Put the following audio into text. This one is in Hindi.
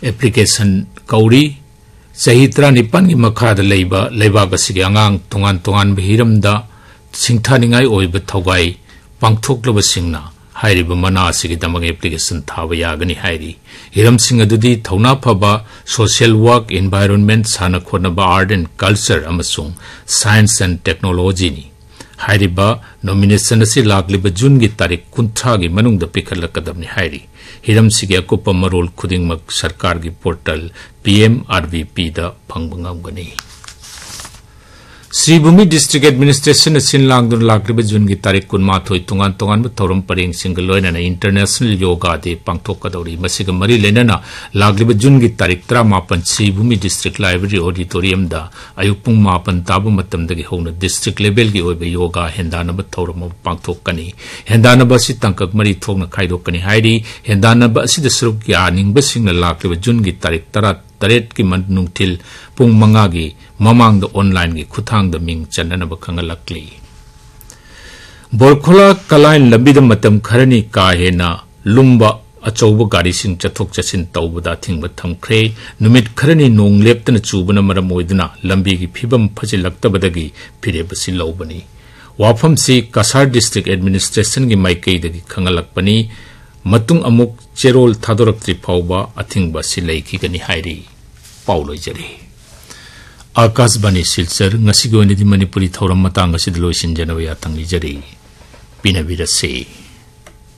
एप्लीकेशन कौरी सही 19 की मखाद लेबाग असिगे आंगांग तोंगान तोंगान हिरमदा सिंथानिंगाई ओइब थौगाई पांगथोक्लबसिंगना हाइरिब मना असिगिदमग एप्लीकेशन थाबा यागनी हाइरि हिरमसिंग अदुदि थौना फबा social work environment Sana खोनबा art and culture अमसुंग science and technology नि हाइरिबा नॉमिनेशन असि लागलिब जून की तारीख 30 की मनुंग द पिखलकदमनि हाइरि हिरमसिगे अकुप मरोल खुदिंगमक सरकार की पोर्टल PMRVP दा फंगबंगमगनी श्रीभूमि डिस्ट्रिक्ट एडमिनिस्ट्रेशन सिनलांगदुन लाक्रिब जून की तारीख 19 तुंगान तोंगान थौरम परेंग सिंगल लोइना इंटरनेशनल योगा डे पांगथोकदौरी मसिग मरी लेनना लाक्रिब जून की तारीख 19 श्रीभूमि डिस्ट्रिक्ट लाइब्रेरी ऑडिटोरियम दा अयुक पुंग 9 ताब मतमदगी होना डिस्ट्रिक्ट लेवल की ओइबे योगा हेंदानब थौरम पांगथोकनी हेंदानब असि तंकक मरी थोकना खाइदोकनी हाइरि हेंदानब असि सरुक यानिंग बसिंग लाक्रिब जून की तारीख 8 की नुंगथिल पुंग 5 की ममांग ऑनलाइन की खुथांग मिंग चन्ननब खंगलक्ली बोरखोला कलाइन लंबिद मतम खरनी का हेना लुम्बा अचौब गाड़ी सिंह चथोक चसिन तौबदा थिंग थमख्रे नुमित खरनी नोंग लेप्तन चूबन मरम ओइदना लंबी की फिबम फजिलक्तबदगी फिरेबसि लौबनी वाफम से कसार डिस्ट्रिक्ट एडमिनिस्ट्रेशन की माइकईदगी खंगलक्पनी मतुंग अमुक चेरोल थादोरक्त्रि फाउबा अथिंगबा सिलैखिगनी हाइरि पाउलोइजरी Akashvani Silchar ngasi go ni manipuri thoram matang asi loisin janawaya tanglijari pinabirase